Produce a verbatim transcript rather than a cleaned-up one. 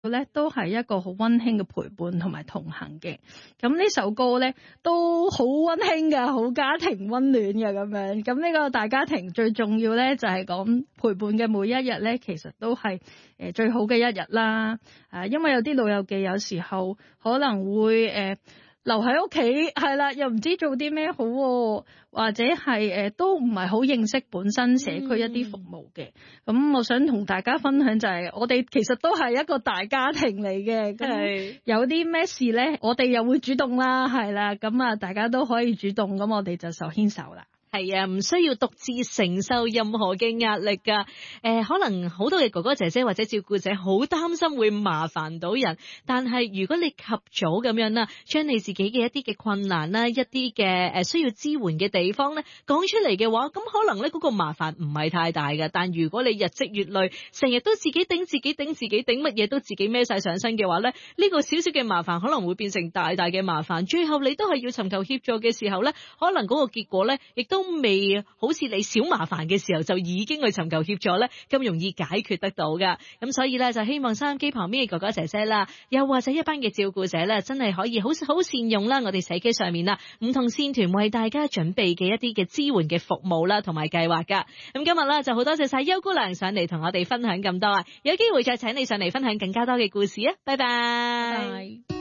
咧都係一個好溫馨嘅陪伴同埋同行嘅。咁呢首歌咧都好溫馨嘅，好家庭溫暖嘅咁樣。咁呢個大家庭最重要咧就係講陪伴嘅每一日咧，其實都係誒最好嘅一日啦。誒，因為有啲老友記有時候可能會誒。呃留喺屋企係啦，又唔知做啲咩好，或者係誒、呃、都唔係好認識本身社區一啲服務嘅。咁、嗯、我想同大家分享就係、是，我哋其實都係一個大家庭嚟嘅。咁有啲咩事咧，我哋又會主動啦，係啦。咁啊，大家都可以主動，咁我哋就手牽手啦。 係啊，唔需要獨自承受任何嘅壓力噶。誒、呃，可能好多嘅哥哥姐姐或者照顧者好擔心會麻煩到人，但係如果你及早咁樣啦，將你自己嘅一啲嘅困難啦，一啲嘅誒需要支援嘅地方咧講出嚟嘅話，咁可能咧嗰個麻煩唔係太大嘅。但如果你日積月累，成日都自己頂自己頂自己頂，乜嘢都自己孭晒上身嘅話咧，呢、這個小小嘅麻煩可能會變成大大嘅麻煩，最後你都係要尋求協助嘅時候咧，可能嗰個結果咧亦都都未好似你小麻煩嘅時候就已經去尋求協助咧，咁容易解決得到噶。咁所以咧就希望收音機旁邊嘅哥哥姐姐啦，又或者一班嘅照顧者咧，真係可以好好善用啦我哋社區上面啦唔同線團為大家準備嘅一啲嘅支援嘅服務啦同埋計劃噶。咁今日咧就好多謝晒邱姑娘上嚟同我哋分享咁多啊，有機會再請你上嚟分享更加多嘅故事啊，拜拜。 拜拜。